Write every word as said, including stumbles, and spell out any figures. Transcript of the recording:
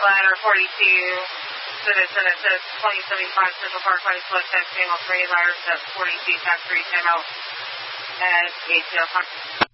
Ladder forty-two, Citizen at twenty seventy-five Central Parkway, select text channel three, ladder step forty-two, tax three, timeout, and A T L.